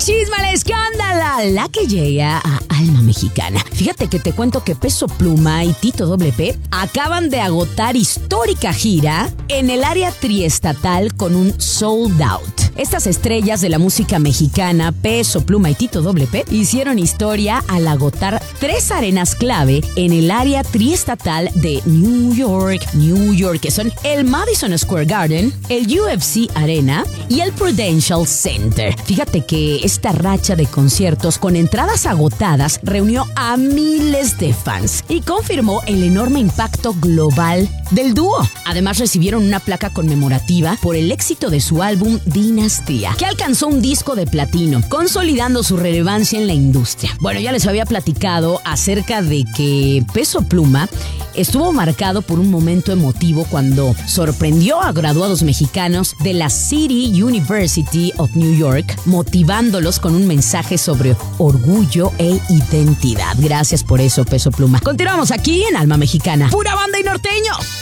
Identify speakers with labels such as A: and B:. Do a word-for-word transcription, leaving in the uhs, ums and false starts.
A: Chisma, la escándala, la que llega a Alma Mexicana. Fíjate que te cuento que Peso Pluma y Tito Doble P acaban de agotar histórica gira en el área triestatal con un sold out. Estas estrellas de la música mexicana, Peso Pluma y Tito Doble P, hicieron historia al agotar tres arenas clave en el área triestatal de New York, New York, que son el Madison Square Garden, el U F C Arena y el Prudential Center. Fíjate que esta racha de conciertos con entradas agotadas reunió a miles de fans y confirmó el enorme impacto global del dúo. Además, recibieron una placa conmemorativa por el éxito de su álbum Dinastía, que alcanzó un disco de platino, consolidando su relevancia en la industria. Bueno, ya les había platicado acerca de que Peso Pluma estuvo marcado por un momento emotivo cuando sorprendió a graduados mexicanos de la City University of New York, motivándolos con un mensaje sobre orgullo e identidad. Gracias por eso, Peso Pluma. Continuamos aquí en Alma Mexicana. ¡Pura banda y norteño!